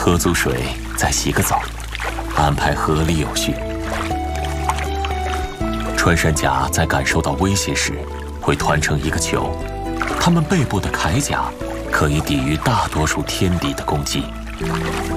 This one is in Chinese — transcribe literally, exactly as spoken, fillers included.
喝足水，再洗个澡，安排合理有序。穿山甲在感受到威胁时，会团成一个球，它们背部的铠甲可以抵御大多数天敌的攻击。